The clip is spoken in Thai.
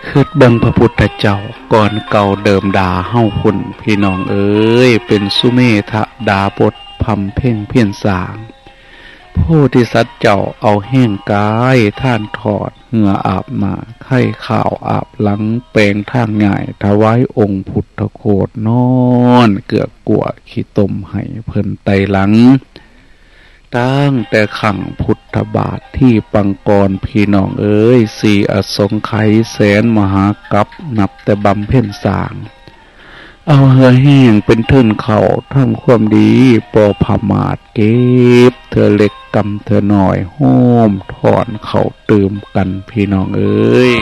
คือเบิ่งพระพุทธเจ้าก่อนเก่าเดิมดาเฮาพุ่นพี่น้องเอ้ยเป็นสุเมธะดาบทพำเพ่งเพียรสางโพธิสัตว์เจ้าเอาแห้งกายท่านถอดเหงื่ออาบมาไข้ข่าวอาบหลังแปลงทางง่ายถวายองค์พุทธโคดนอนเกือกกัวขี้ตมให้เพิ่นไตหลังตั้งแต่ขังพุทธบาทที่ปังกรพี่น้องเอ้ยสี่อสงไขยแสนมหากัปนับแต่บำเพ็ญสร้างเอาเหือแห้งเป็นทื่นเขาทำความดีปอผามาดเก็บเธอเล็กกำเธอหน่อยโฮมถอนเขาตื่มกันพี่น้องเอ้ย